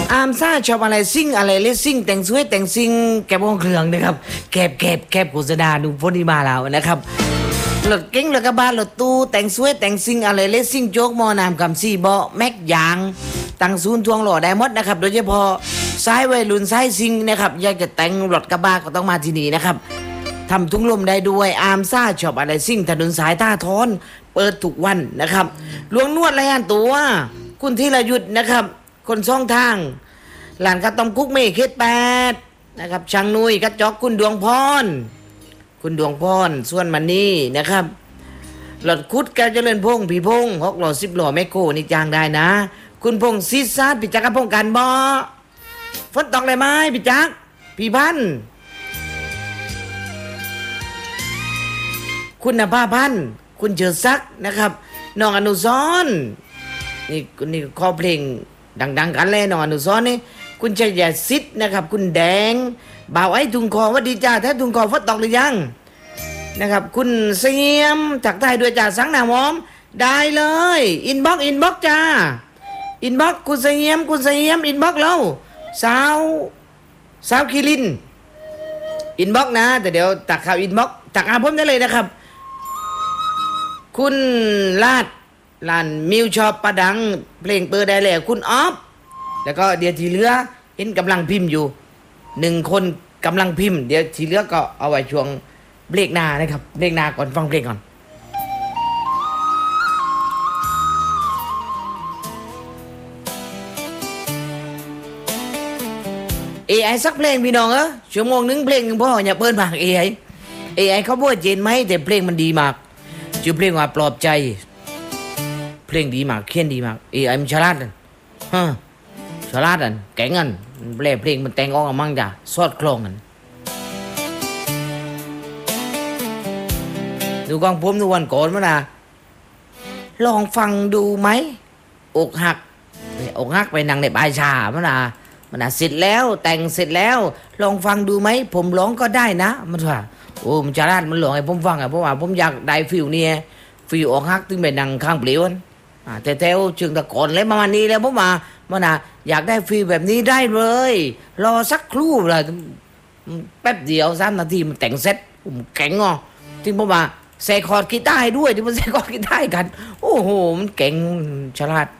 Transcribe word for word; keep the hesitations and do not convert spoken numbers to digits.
อามซ่าชอบอะไรซิ่งอะไรเลสซิ่งแต่งสวยแต่งซิ่งแกบห้องเครื่องนะครับแกบแกบแกบโฆษณาดูพนีมาแล้วนะครับรถเก๋งรถกระบะรถตู้แต่งสวยแต่งซิ่งอะไรเลสซิ่งโจ๊กมอนามคำซีเบาะแม็กยางตั้งศูนย์ทวงหล่อได้หมดนะครับโดยเฉพาะสายวัยรุ่นสายซิ่งนะครับอยากจะแต่งรถกระบะก็ต้องมาที่นี่นะครับทำทุ่งลมได้ด้วยอาร์มซ่าชอบอะไรซิ่งถนนสายท่าทอนเปิดทุกวันนะครับลวงนวดรายงานตัวคุณธีรยุทธนะครับคนซ่องทางหลานกระตอมคุกเมฆเขตแปดนะครับช่างนุยกระจอกคุณดวงพรคุณดวงพรส่วนมันนี่นะครับหลอดคุดกาเจริญพงศ์ผีพงศ์หกหล่อสิบหล่อแมคโครนี่จ้างได้นะคุณพงศ์ซีซาดปิจักรพงศ์กันบ่ฝนตกเลยไหมปิจักพี่พันธ์คุณนภาพันธ์คุณเฉิดซักนะครับน้องอนุสรณ์นี่นี่ขอเพลงดังๆกันเลยน้องอนุสรณ์นี่คุณชัยศิษฐ์นะครับคุณแดงบ่าวไอ้ทุงคอว่าดีจ้าแท้ทุงคอฝนตกหรือยังนะครับคุณเสียมถักทายด้วยจ่าสังหน้าหอมได้เลยอินบ็อกอินบ็อกจ้าอินบ็อกคุณเสียมคุณเสียมอินบ็อกเราสาวสาวคิรินอินบ็อกนะแต่เดี๋ยวตักข่าวอินบ็อกตักอาผมได้เลยนะครับคุณลาดลานมิวชอปประดังเพลงเปิดได้แล้วคุณออฟแล้วก็เดี๋ยวทีเหลือเห็นกำลังพิมพ์อยู่หนึ่งคนกำลังพิมพ์เดี๋ยวทีเหลือก็เอาไว้ช่วงเบรกหน้านะครับเบรกหน้าก่อนฟังเพลงก่อนเอไอสักเพลงพี่น้องเออชั่วโมงนึงเพลงนึงพ่ออย่าเปิดมากเอไอเอไอเขาพูดเจนไหมแต่เพลงมันดีมากชื่อเพลงว่าปลอบใจเพลงดีมากเขียนดีมากเอไอมันฉลาดอ่ะฮะฉลาดอ่ะแก่งอ่ะแปลเพลงมันแต่งออกมามั่งจ้ะสอดคล้องกันดูกองผมดูวันก่อนมั้ยนะลองฟังดูไหมอกหักอกหักไปนั่งในปลายชามั้ยนะมันเสร็จแล้วแต่งเสร็จแล้วลองฟังดูไหมผมร้องก็ได้นะมันว่าโอ้มันฉลาดมันหลอกให้ผมฟังอ่ะเพราะว่าผมอยากได้ฟิลเนี่ยฟิลอกหักถึงไปนั่งข้างเปลี่ยวอ่าแต่แถวเชิงตะกอนเลยประมาณนี้แล้วผมมามันน่ะอยากได้ฟิลแบบนี้ได้เลยรอสักครู่เลยแป๊บเดียวสามนาทีมันแต่งเสร็จผมแข็งอ่ะที่ผมมาใส่คอร์ดกีตาร์ด้วยที่มันใส่คอร์ดกีตาร์กันโอ้โหมันเก่งฉลาด